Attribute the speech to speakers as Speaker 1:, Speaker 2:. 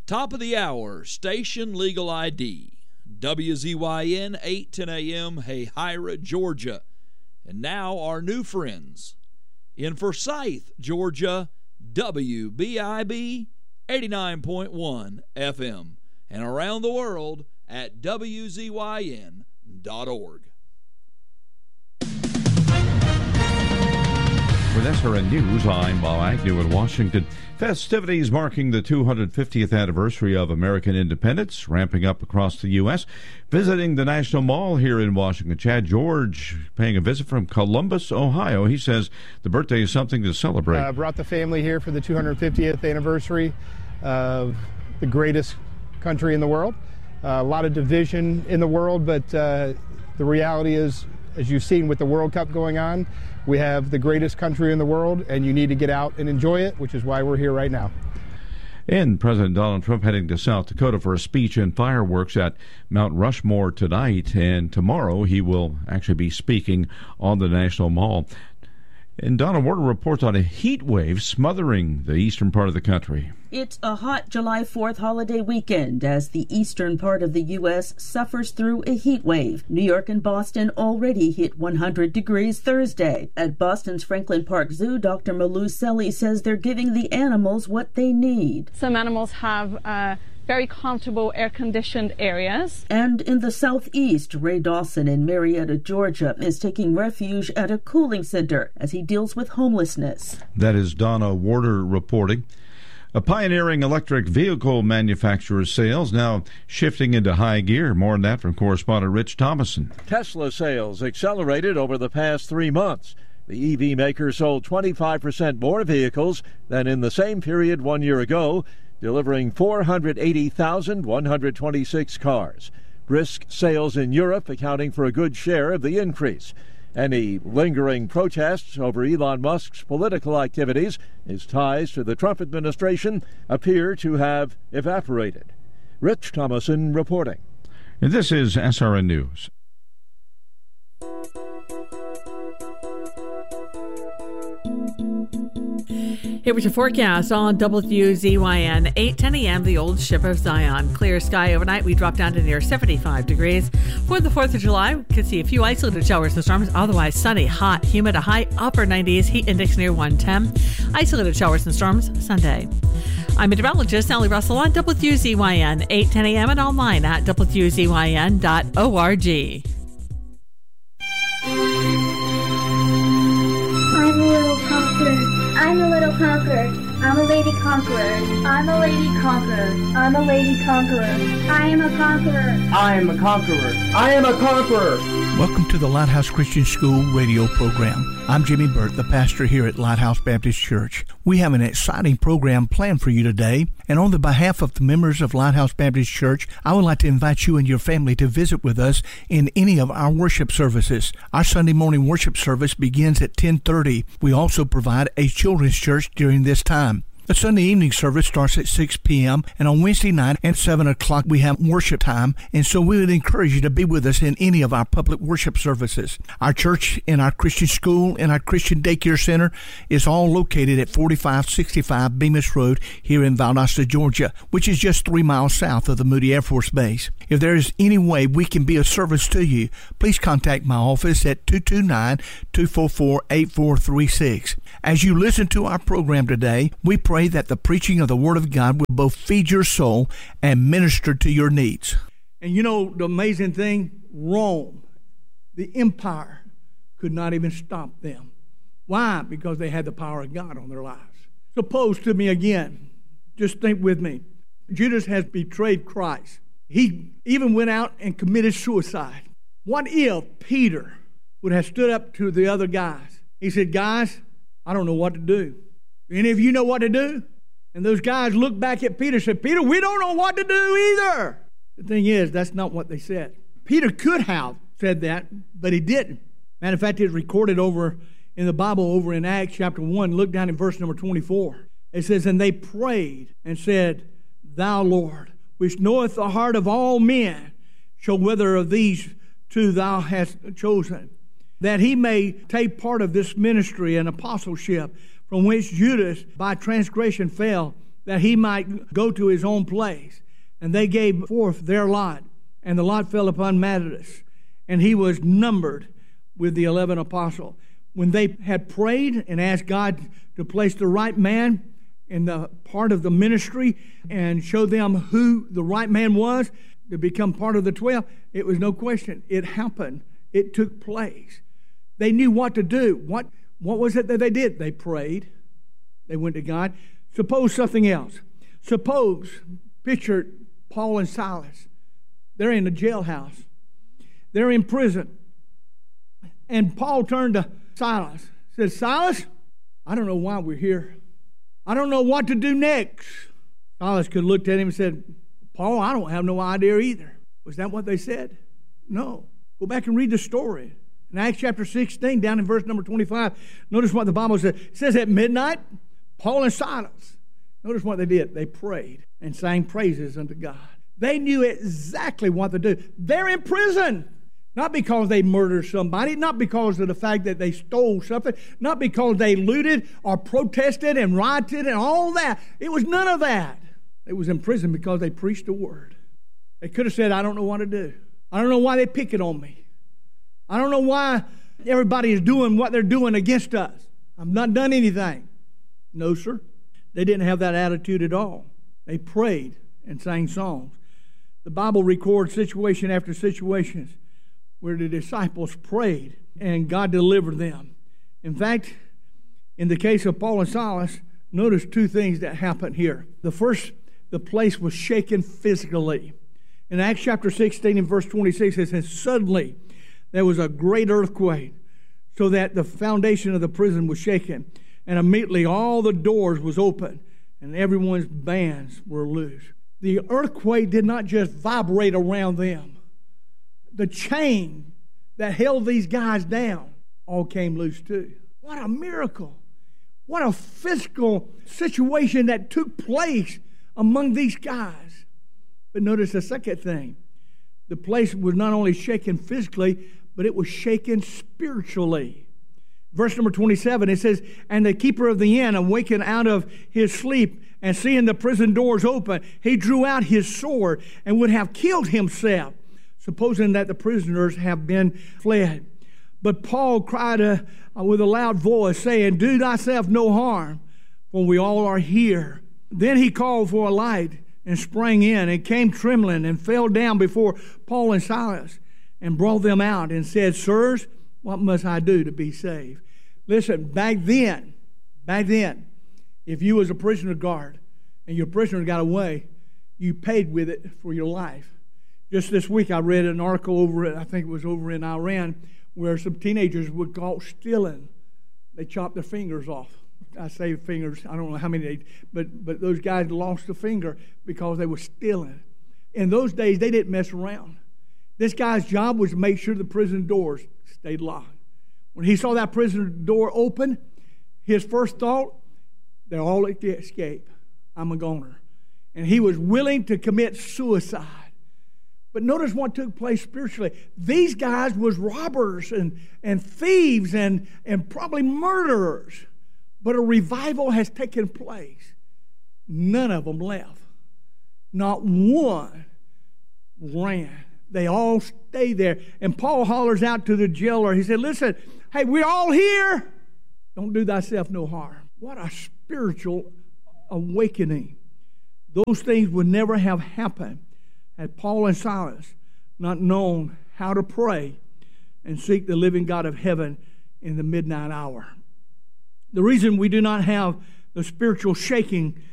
Speaker 1: Top of the hour, Station Legal ID. WZYN 810 AM, Hahira, Georgia. And now our new friends. In Forsyth, Georgia, WBIB 89.1 FM. And around the world at WZYN.org.
Speaker 2: With SRN News, I'm Bob Agnew in Washington. Festivities marking the 250th anniversary of American independence ramping up across the U.S. Visiting the National Mall here in Washington, Chad George paying a visit from Columbus, Ohio. He says the birthday is something to celebrate.
Speaker 3: I brought the family here for the 250th anniversary of the greatest country in the world. A lot of division in the world, but the reality is, as you've seen with the World Cup going on, we have the greatest country in the world, and you need to get out and enjoy it, which is why we're here right now.
Speaker 2: And President Donald Trump heading to South Dakota for a speech and fireworks at Mount Rushmore tonight, and tomorrow he will actually be speaking on the National Mall. And Donna Warder reports on a heat wave smothering the eastern part of the country.
Speaker 4: It's a hot July 4th holiday weekend as the eastern part of the U.S. suffers through a heat wave. New York and Boston already hit 100 degrees Thursday. At Boston's Franklin Park Zoo, Dr. Malou Selly says they're giving the animals what they need.
Speaker 5: Some animals have very comfortable air-conditioned areas.
Speaker 4: And in the southeast, Ray Dawson in Marietta, Georgia, is taking refuge at a cooling center as he deals with homelessness.
Speaker 2: That is Donna Warder reporting. A pioneering electric vehicle manufacturer's sales now shifting into high gear. More on that from correspondent Rich Thomason.
Speaker 6: Tesla sales accelerated over the past 3 months. The EV maker sold 25% more vehicles than in the same period 1 year ago, delivering 480,126 cars. Brisk sales in Europe accounting for a good share of the increase. Any lingering protests over Elon Musk's political activities, his ties to the Trump administration, appear to have evaporated. Rich Thomason reporting.
Speaker 2: And this is SRN News.
Speaker 7: Here was your forecast on WZYN 810 a.m. The old ship of Zion. Clear sky overnight. We drop down to near 75 degrees. For the 4th of July, we could see a few isolated showers and storms. Otherwise sunny, hot, humid, a high upper 90s. Heat index near 110. Isolated showers and storms Sunday. I'm meteorologist Sally Russell on WZYN 810 a.m. and online at WZYN.org.
Speaker 8: I'm a little conqueror. I'm a little conqueror. I'm a lady conqueror. I'm a lady conqueror. I'm a lady conqueror. I am a conqueror.
Speaker 9: I am a conqueror. I am a conqueror.
Speaker 10: Welcome to the Lighthouse Christian School radio program. I'm Jimmy Burt, the pastor here at Lighthouse Baptist Church. We have an exciting program planned for you today, and on the behalf of the members of Lighthouse Baptist Church, I would like to invite you and your family to visit with us in any of our worship services. Our Sunday morning worship service begins at 10:30. We also provide a children's church during this time. The Sunday evening service starts at 6 p.m. and on Wednesday night at 7 o'clock we have worship time, and so we would encourage you to be with us in any of our public worship services. Our church and our Christian school and our Christian daycare center is all located at 4565 Bemis Road here in Valdosta, Georgia, which is just 3 miles south of the Moody Air Force Base. If there is any way we can be of service to you, please contact my office at 229-244-8436. As you listen to our program today, we pray that the preaching of the Word of God will both feed your soul and minister to your needs.
Speaker 11: And you know the amazing thing? Rome, the empire, could not even stop them. Why? Because they had the power of God on their lives. Suppose to me again, just think with me, Judas has betrayed Christ. He even went out and committed suicide. What if Peter would have stood up to the other guys? He said, guys, I don't know what to do. Any of you know what to do? And those guys looked back at Peter and said, Peter, we don't know what to do either. The thing is, that's not what they said. Peter could have said that, but he didn't. Matter of fact, it's recorded over in the Bible over in Acts chapter 1. Look down in verse number 24. It says, and they prayed and said, Thou, Lord, which knoweth the heart of all men, show whether of these two thou hast chosen, that he may take part of this ministry and apostleship, from which Judas by transgression fell, that he might go to his own place. And they gave forth their lot, and the lot fell upon Matthias, and he was numbered with the 11 apostles. When they had prayed and asked God to place the right man in the part of the ministry and show them who the right man was to become part of the 12, it was no question. It happened. It took place. They knew what to do. What was it that they did? They prayed. They went to God. Suppose something else. Suppose, picture Paul and Silas. They're in the jailhouse. They're in prison. And Paul turned to Silas. Said, Silas, I don't know why we're here. I don't know what to do next. Silas could have looked at him and said, Paul, I don't have no idea either. Was that what they said? No. Go back and read the story. In Acts chapter 16, down in verse number 25, notice what the Bible says. It says at midnight, Paul and Silas, notice what they did. They prayed and sang praises unto God. They knew exactly what to do. They're in prison. Not because they murdered somebody, not because of the fact that they stole something, not because they looted or protested and rioted and all that. It was none of that. They was in prison because they preached the word. They could have said, I don't know what to do. I don't know why they pick it on me. I don't know why everybody is doing what they're doing against us. I've not done anything. No, sir. They didn't have that attitude at all. They prayed and sang songs. The Bible records situation after situation where the disciples prayed and God delivered them. In fact, in the case of Paul and Silas, notice two things that happened here. The first, the place was shaken physically. In Acts chapter 16 and verse 26, it says, suddenly there was a great earthquake, so that the foundation of the prison was shaken. And immediately all the doors was open, and everyone's bands were loose. The earthquake did not just vibrate around them. The chain that held these guys down all came loose too. What a miracle. What a physical situation that took place among these guys. But notice the second thing. The place was not only shaken physically, but it was shaken spiritually. Verse number 27, it says, and the keeper of the inn, awakened out of his sleep and seeing the prison doors open, he drew out his sword and would have killed himself, supposing that the prisoners have been fled. But Paul cried with a loud voice, saying, do thyself no harm, for we all are here. Then he called for a light and sprang in and came trembling and fell down before Paul and Silas and brought them out and said, sirs, what must I do to be saved? Listen, back then, if you was a prisoner guard and your prisoner got away, you paid with it for your life. Just this week I read an article I think it was over in Iran, where some teenagers were caught stealing. They chopped their fingers off. I say fingers, I don't know how many, but those guys lost a finger because they were stealing. In those days, they didn't mess around. This guy's job was to make sure the prison doors stayed locked. When he saw that prison door open, his first thought, they're all at the escape. I'm a goner. And he was willing to commit suicide. But notice what took place spiritually. These guys was robbers and thieves and probably murderers. But a revival has taken place. None of them left. Not one ran. They all stayed there. And Paul hollers out to the jailer. He said, listen, hey, we're all here. Don't do thyself no harm. What a spiritual awakening. Those things would never have happened had Paul and Silas not known how to pray and seek the living God of heaven in the midnight hour. The reason we do not have the spiritual shaking